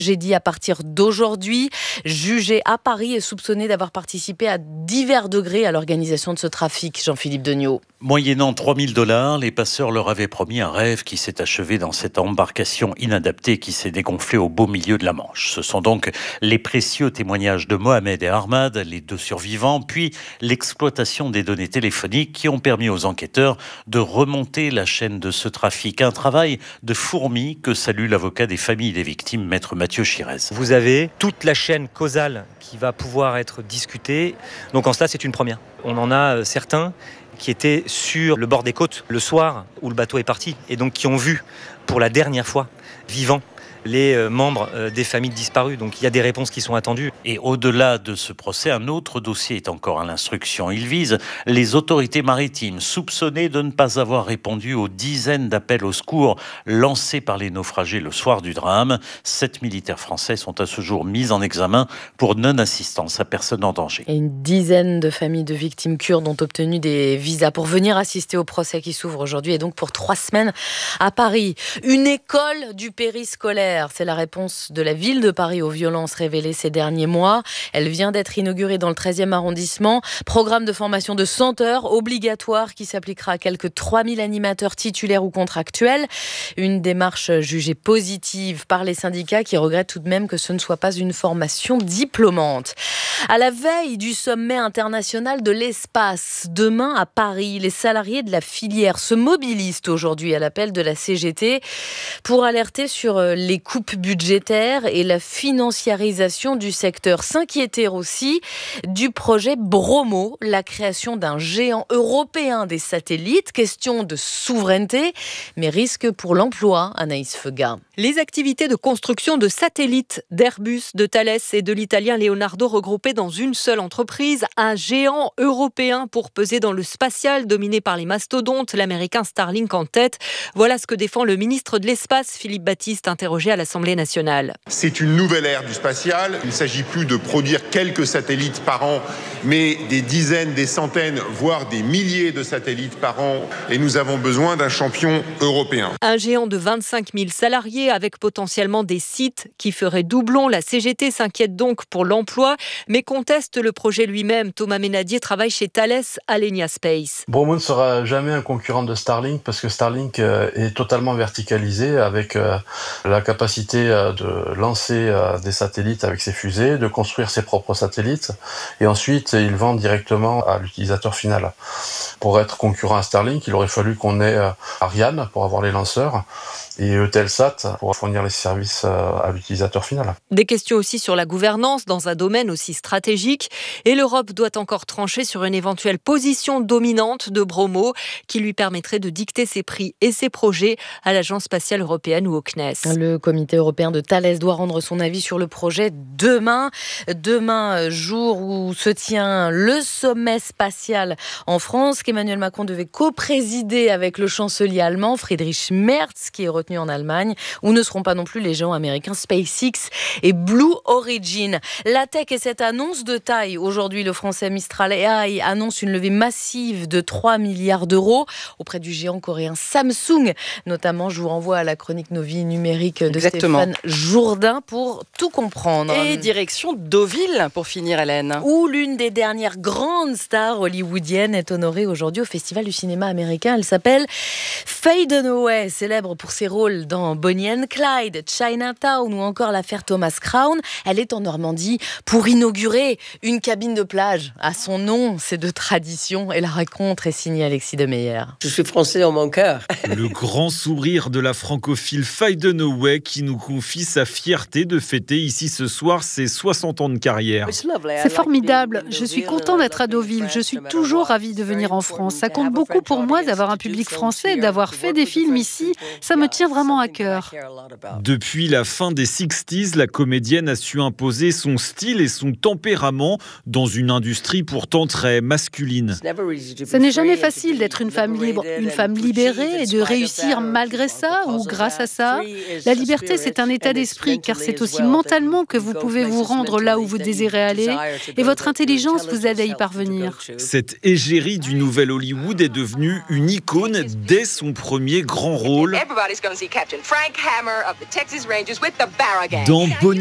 J'ai dit à partir d'aujourd'hui, jugé à Paris et soupçonné d'avoir participé à divers degrés à l'organisation de ce trafic. Jean-Philippe Degnaud. Moyennant $3 000, les passeurs leur avaient promis un rêve qui s'est achevé dans cette embarcation inadaptée qui s'est dégonflée au beau milieu de la Manche. Ce sont donc les précieux témoignages de Mohamed et Ahmad, les 2 survivants, puis l'exploitation des données téléphoniques qui ont permis aux enquêteurs de remonter la chaîne de ce trafic. Un travail de fourmi que salue l'avocat des familles des victimes, maître Mathieu Chirez. Vous avez toute la chaîne causale qui va pouvoir être discutée. Donc en cela, c'est une première. On en a certains qui étaient sur le bord des côtes le soir où le bateau est parti et donc qui ont vu pour la dernière fois vivants les membres des familles disparues. Donc il y a des réponses qui sont attendues. Et au-delà de ce procès, un autre dossier est encore à l'instruction. Il vise les autorités maritimes soupçonnées de ne pas avoir répondu aux dizaines d'appels au secours lancés par les naufragés le soir du drame. 7 militaires français sont à ce jour mis en examen pour non-assistance à personne en danger. Et une dizaine de familles de victimes kurdes ont obtenu des visas pour venir assister au procès qui s'ouvre aujourd'hui et donc pour 3 semaines à Paris. Une école du périscolaire. C'est la réponse de la ville de Paris aux violences révélées ces derniers mois. Elle vient d'être inaugurée dans le 13e arrondissement. Programme de formation de 100 heures obligatoire qui s'appliquera à quelques 3000 animateurs titulaires ou contractuels. Une démarche jugée positive par les syndicats qui regrettent tout de même que ce ne soit pas une formation diplômante. À la veille du sommet international de l'espace, demain à Paris, les salariés de la filière se mobilisent aujourd'hui à l'appel de la CGT pour alerter sur les coupes budgétaires et la financiarisation du secteur. S'inquiéter aussi du projet Bromo, la création d'un géant européen des satellites. Question de souveraineté, mais risque pour l'emploi, Anaïs Feuga. Les activités de construction de satellites d'Airbus, de Thales et de l'italien Leonardo regroupées dans une seule entreprise, un géant européen pour peser dans le spatial dominé par les mastodontes, l'américain Starlink en tête. Voilà ce que défend le ministre de l'Espace, Philippe Baptiste, interrogé à l'Assemblée nationale. C'est une nouvelle ère du spatial. Il ne s'agit plus de produire quelques satellites par an, mais des dizaines, des centaines, voire des milliers de satellites par an. Et nous avons besoin d'un champion européen. Un géant de 25 000 salariés avec potentiellement des sites qui feraient doublon. La CGT s'inquiète donc pour l'emploi, mais conteste le projet lui-même. Thomas Ménadier travaille chez Thales, Alenia Space. Bromo ne sera jamais un concurrent de Starlink parce que Starlink est totalement verticalisé avec la capacité de lancer des satellites avec ses fusées, de construire ses propres satellites et ensuite ils vendent directement à l'utilisateur final. Pour être concurrent à Starlink, il aurait fallu qu'on ait Ariane pour avoir les lanceurs et Eutelsat pour fournir les services à l'utilisateur final. Des questions aussi sur la gouvernance dans un domaine aussi stratégique et l'Europe doit encore trancher sur une éventuelle position dominante de Bromo qui lui permettrait de dicter ses prix et ses projets à l'Agence spatiale européenne ou au CNES. Le comité européen de Thales doit rendre son avis sur le projet demain. Demain, jour où se tient le sommet spatial en France, qu'Emmanuel Macron devait co-présider avec le chancelier allemand Friedrich Merz, qui est retenu en Allemagne, où ne seront pas non plus les géants américains SpaceX et Blue Origin. La tech et cette annonce de taille. Aujourd'hui, le français Mistral AI annonce une levée massive de 3 milliards d'euros auprès du géant coréen Samsung. Notamment, je vous renvoie à la chronique Nos vies numériques de Stéphane Jourdain pour tout comprendre. Et direction Deauville pour finir, Hélène. Où l'une des dernières grandes stars hollywoodiennes est honorée aujourd'hui au Festival du cinéma américain. Elle s'appelle Faye Dunaway, célèbre pour ses rôles dans Bonnie and Clyde, Chinatown ou encore l'affaire Thomas Crown. Elle est en Normandie pour inaugurer une cabine de plage. À son nom, c'est de tradition et la rencontre est signée Alexis Demeyer. Je suis français dans mon cœur. Le grand sourire de la francophile Faye Dunaway qui nous confie sa fierté de fêter ici ce soir ses 60 ans de carrière. C'est formidable. Je suis content d'être à Deauville. Je suis toujours ravie de venir en France. Ça compte beaucoup pour moi d'avoir un public français, d'avoir fait des films ici. Ça me tient vraiment à cœur. Depuis la fin des 60s, la comédienne a su imposer son style et son tempérament dans une industrie pourtant très masculine. Ce n'est jamais facile d'être une femme libre, une femme libérée et de réussir malgré ça ou grâce à ça. La liberté liberté, c'est un état d'esprit, car c'est aussi mentalement que vous pouvez vous rendre là où vous désirez aller, et votre intelligence vous aide à y parvenir. Cette égérie du nouvel Hollywood est devenue une icône dès son premier grand rôle. Dans Bonnie